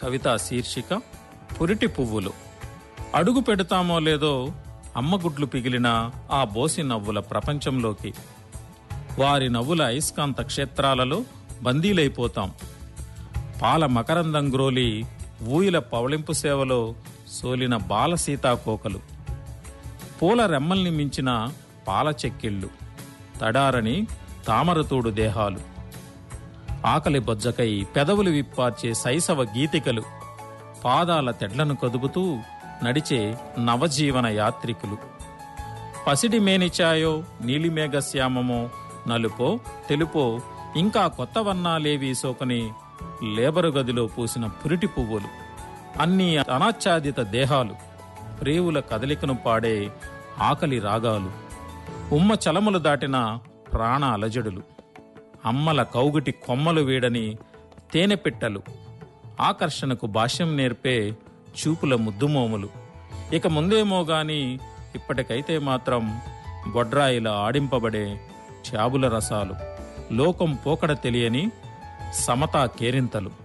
కవిత శీర్షిక పురిటి పువ్వులు. అడుగు పెడతామో లేదో అమ్మగుడ్లు పిగిలిన ఆ బోసి నవ్వుల ప్రపంచంలోకి. వారి నవ్వుల అయస్కాంత క్షేత్రాలలో బందీలైపోతాం. పాల మకరందం గ్రోలి ఊయిల పవళింపు సేవలో సోలిన బాల సీతాకోకలు, పూల రెమ్మల్ని మించిన పాల చెక్కిళ్ళు, తడారని తామరతూడు దేహాలు, ఆకలి బొజ్జకై పెదవులు విప్పార్చే శైశవ గీతికలు, పాదాల తెడ్లను కదుపుతూ నడిచే నవజీవన యాత్రికులు. పసిడి మేనిచాయో నీలిమేఘశ్యామమో నలుపో తెలుపో ఇంకా కొత్త వర్ణాలేవి సోకని లేబరు గదిలో పూసిన పురిటి పువ్వులు, అన్నీ అనాచ్ఛాదిత దేహాలు, ప్రేవుల కదలికను పాడే ఆకలి రాగాలు, ఉమ్మ చలములు దాటిన ప్రాణ అలజడులు, అమ్మల కౌగిటి కొమ్మలు వీడని తేనెపిట్టలు, ఆకర్షణకు భాష్యం నేర్పే చూపుల ముద్దుమోములు. ఇక ముందేమో గాని ఇప్పటికైతే మాత్రం బొడ్రాయిలా ఆడింపబడే చాబుల రసాలు, లోకం పోకడ తెలియని సమతా కేరింతలు.